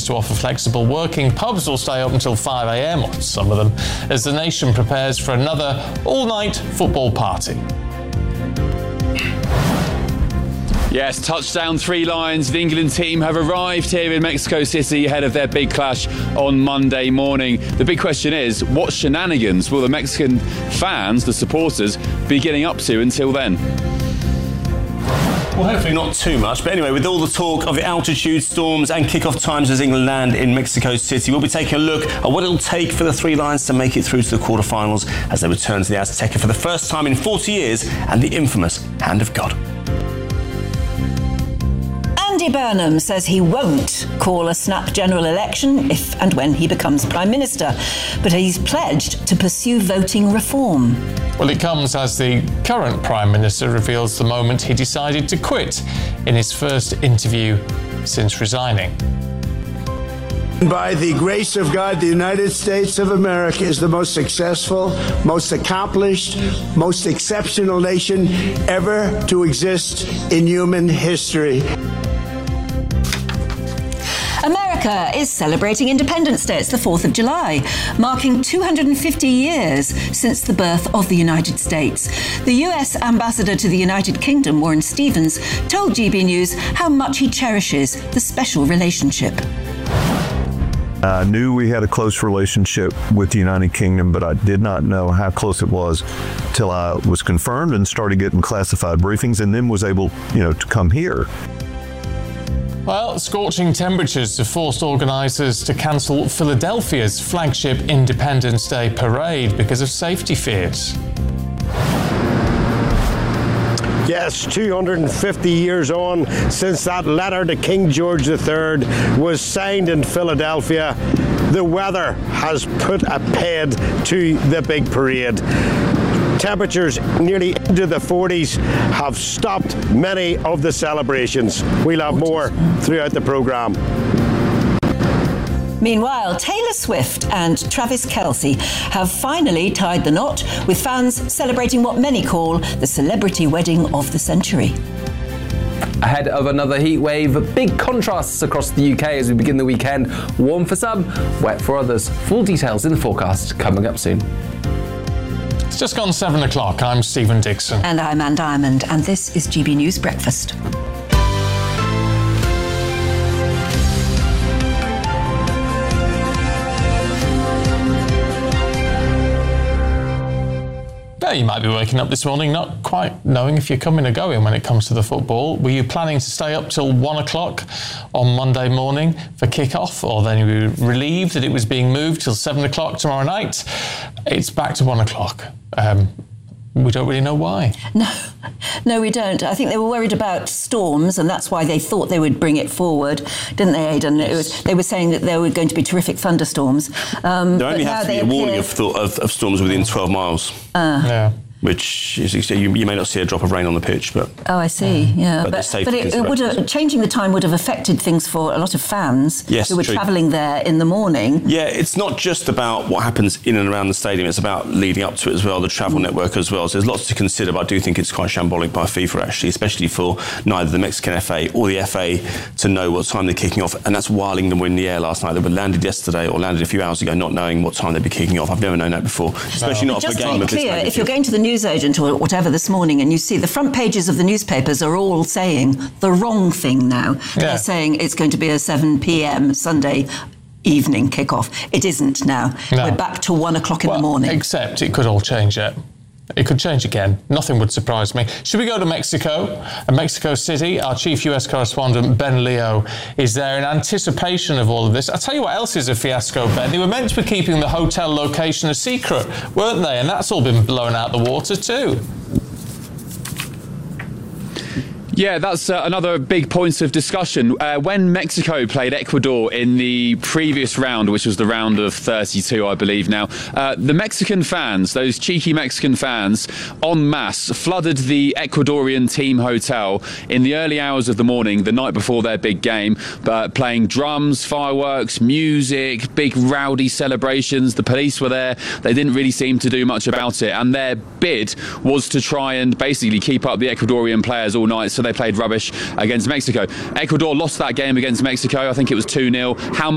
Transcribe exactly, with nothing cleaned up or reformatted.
to offer flexible working. Pubs will stay up until five a.m, or some of them, as the nation prepares for another all-night football party. Yes, touchdown, three lions. The England team have arrived here in Mexico City ahead of their big clash on Monday morning. The big question is, what shenanigans will the Mexican fans, the supporters, be getting up to until then? Well, hopefully not too much. But anyway, with all the talk of the altitude storms and kick-off times as England land in Mexico City, we'll be taking a look at what it'll take for the Three Lions to make it through to the quarterfinals as they return to the Azteca for the first time in forty years and the infamous Hand of God. Andy Burnham says he won't call a snap general election if and when he becomes Prime Minister, but he's pledged to pursue voting reform. Well, it comes as the current Prime Minister reveals the moment he decided to quit in his first interview since resigning. By the grace of God, the United States of America is the most successful, most accomplished, most exceptional nation ever to exist in human history. America is celebrating Independence Day. It's the fourth of July, marking two hundred fifty years since the birth of the United States. The U S Ambassador to the United Kingdom, Warren Stevens, told G B News how much he cherishes the special relationship. I knew we had a close relationship with the United Kingdom, but I did not know how close it was till I was confirmed and started getting classified briefings, and then was able, you know, to come here. Well, scorching temperatures have forced organisers to cancel Philadelphia's flagship Independence Day parade because of safety fears. Yes, two hundred fifty years on since that letter to King George the Third was signed in Philadelphia, the weather has put a paid to the big parade. Temperatures nearly into the forties have stopped many of the celebrations. We'll have more throughout the programme. Meanwhile, Taylor Swift and Travis Kelce have finally tied the knot, with fans celebrating what many call the celebrity wedding of the century. Ahead of another heat wave, big contrasts across the U K as we begin the weekend. Warm for some, wet for others. Full details in the forecast coming up soon. It's just gone seven o'clock. I'm Stephen Dixon. And I'm Ann Diamond, and this is G B News Breakfast. Now, you might be waking up this morning not quite knowing if you're coming or going when it comes to the football. Were you planning to stay up till one o'clock on Monday morning for kick-off, or then you were relieved that it was being moved till seven o'clock tomorrow night? It's back to one o'clock. Um, we don't really know why. No, no, we don't. I think they were worried about storms, and that's why they thought they would bring it forward, didn't they, Aidan? It was, they were saying that there were going to be terrific thunderstorms. Um, there only has to be a warning of, th- of, of storms within twelve miles. Uh, yeah. Which is, you, you may not see a drop of rain on the pitch, but oh, I see. Yeah, but, but, but it, it would have, changing the time would have affected things for a lot of fans yes, who were true. travelling there in the morning. Yeah, it's not just about what happens in and around the stadium; it's about leading up to it as well, the travel mm. network as well. So there's lots to consider, but I do think it's quite shambolic by FIFA actually, especially for neither the Mexican F A or the F A to know what time they're kicking off. And that's while England were in the air last night. They were landed yesterday or landed a few hours ago, not knowing what time they'd be kicking off. I've never known that before, especially no. not Just for a game to of be this clear, magnitude. if you're going to the newsagent or whatever this morning and you see the front pages of the newspapers are all saying the wrong thing now. Yeah. They're saying it's going to be a seven p.m. Sunday evening kickoff. It isn't now. No. We're back to one o'clock in well, the morning. Except it could all change yet. It could change again. Nothing would surprise me. Should we go to Mexico? And Mexico City, our chief U S correspondent, Ben Leo, is there in anticipation of all of this. I'll tell you what else is a fiasco, Ben. They were meant to be keeping the hotel location a secret, weren't they? And that's all been blown out the water too. Yeah, that's uh, another big point of discussion. Uh, when Mexico played Ecuador in the previous round, which was the round of thirty-two, I believe now, uh, the Mexican fans, those cheeky Mexican fans, en masse, flooded the Ecuadorian team hotel in the early hours of the morning, the night before their big game, uh, playing drums, fireworks, music, big rowdy celebrations. The police were there. They didn't really seem to do much about it. And their bid was to try and basically keep up the Ecuadorian players all night, so they played rubbish against Mexico. Ecuador lost that game against Mexico. I think it was two nil. How